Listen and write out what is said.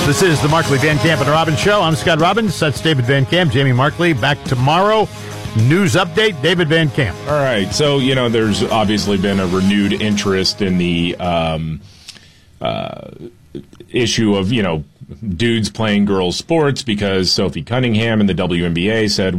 This is the Markley, Van Camp, and Robbins Show. I'm Scott Robbins. That's David Van Camp. Jamie Markley back tomorrow. News update, David Van Camp. All right. So, there's obviously been a renewed interest in the issue of, dudes playing girls' sports because Sophie Cunningham in the WNBA said,